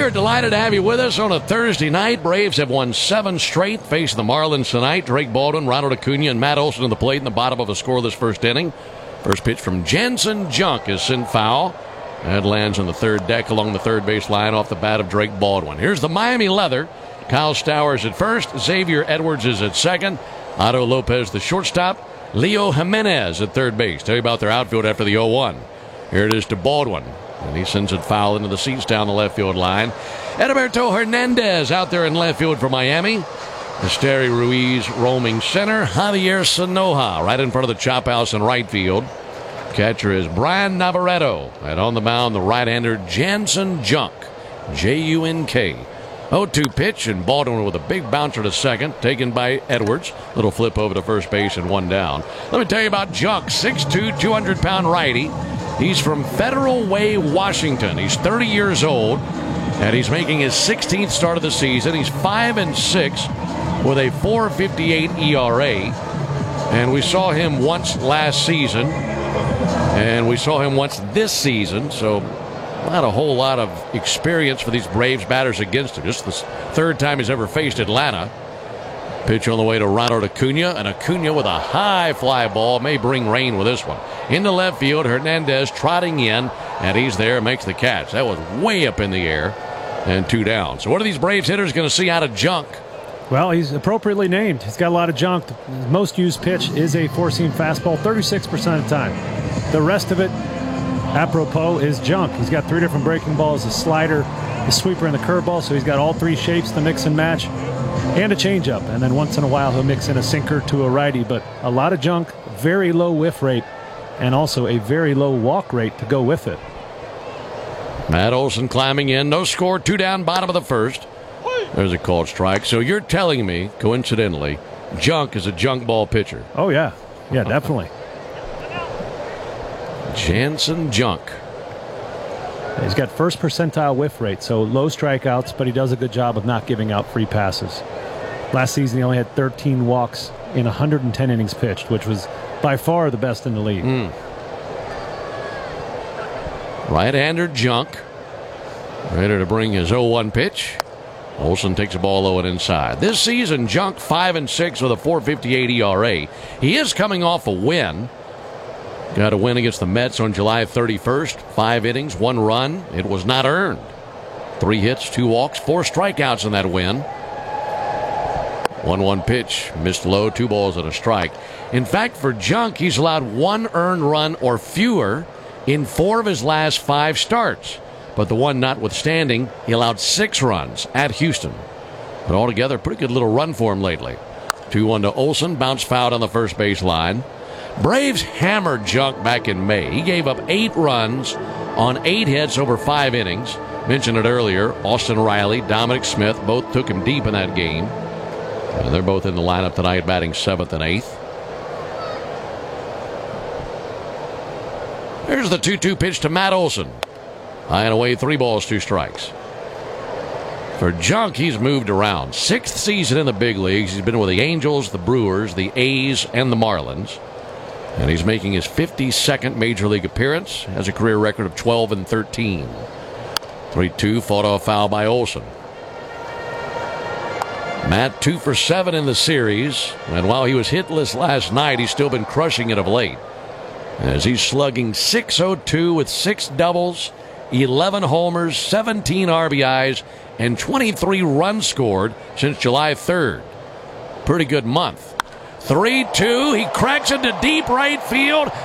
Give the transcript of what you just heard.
are delighted to have you with us on a Thursday night. Braves have won 7 straight, facing the Marlins tonight. Drake Baldwin, Ronald Acuna, and Matt Olson in the plate in the bottom of a scoreless first inning. First pitch from Jansen Junk is sent foul. That lands on the third deck along the third base line off the bat of Drake Baldwin. Here's the Miami Leather. Kyle Stowers at first. Xavier Edwards is at second. Otto Lopez, the shortstop. Leo Jimenez at third base. Tell you about their outfield after the 0-1. Here it is to Baldwin. And he sends it foul into the seats down the left field line. Edilberto Hernandez out there in left field for Miami. Esteury Ruiz roaming center. Javier Sanoja right in front of the chop house in right field. Catcher is Brian Navarreto. And on the mound, the right-hander Jansen Junk. J-U-N-K. 0-2 pitch, and Baldwin with a big bouncer to second, taken by Edwards. Little flip over to first base and one down. Let me tell you about Junk, 6'2", 200-pound righty. He's from Federal Way, Washington. He's 30 years old, and he's making his 16th start of the season. He's 5-6 with a 4.58 ERA. And we saw him once last season, and we saw him once this season, so not a whole lot of experience for these Braves batters against him. Just the third time he's ever faced Atlanta. Pitch on the way to Ronald Acuna, and Acuna with a high fly ball may bring rain with this one. Into left field, Hernandez trotting in, and he's there, makes the catch. That was way up in the air, and 2 down. So what are these Braves hitters going to see out of Junk? Well, he's appropriately named. He's got a lot of junk. The most used pitch is a four-seam fastball 36% of the time. The rest of it, apropos, is junk. He's got 3 different breaking balls, a slider, a sweeper, and a curveball, so he's got all 3 shapes to mix and match, and a changeup. And then once in a while, he'll mix in a sinker to a righty. But a lot of junk, very low whiff rate, and also a very low walk rate to go with it. Matt Olson climbing in. No score, 2 down, bottom of the first. There's a called strike. So you're telling me, coincidentally, Junk is a junk ball pitcher? Oh, yeah. Yeah, definitely. Jansen Junk. He's got first percentile whiff rate, so low strikeouts, but he does a good job of not giving out free passes. Last season, he only had 13 walks in 110 innings pitched, which was by far the best in the league. Right-hander Junk. Ready to bring his 0-1 pitch. Olson takes the ball low and inside. This season, Junk 5-6 with a 4.58 ERA. He is coming off a win. Got a win against the Mets on July 31st. 5 innings, 1 run. It was not earned. 3 hits, 2 walks, 4 strikeouts in that win. 1-1 pitch, missed low, 2 balls and a strike. In fact, for Junk, he's allowed 1 earned run or fewer in 4 of his last 5 starts. But the one notwithstanding, he allowed 6 runs at Houston. But altogether, pretty good little run for him lately. 2-1 to Olson, bounced foul on the first base line. Braves hammered Junk back in May. He gave up 8 runs on 8 hits over 5 innings. Mentioned it earlier, Austin Riley, Dominic Smith, both took him deep in that game. And they're both in the lineup tonight, batting 7th and 8th. Here's the 2-2 pitch to Matt Olson. High and away, 3 balls, 2 strikes. For Junk, he's moved around. 6th season in the big leagues. He's been with the Angels, the Brewers, the A's, and the Marlins. And he's making his 52nd Major League appearance. Has a career record of 12-13. 3-2, fought off foul by Olson. Matt 2 for 7 in the series. And while he was hitless last night, he's still been crushing it of late. As he's slugging .602 with 6 doubles, 11 homers, 17 RBIs, and 23 runs scored since July 3rd. Pretty good month. 3-2. He cracks into deep right field.